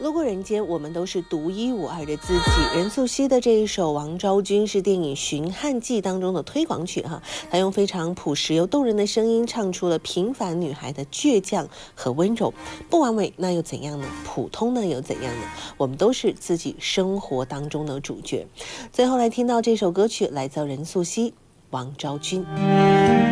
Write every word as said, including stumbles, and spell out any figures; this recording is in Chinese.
路过人间，我们都是独一无二的自己。任素汐的这一首《王昭君》是电影《寻汉记》当中的推广曲哈，她用非常朴实又动人的声音唱出了平凡女孩的倔强和温柔。不完美那又怎样呢？普通呢又怎样呢？我们都是自己生活当中的主角。最后来听到这首歌曲，来自任素汐《王昭君》。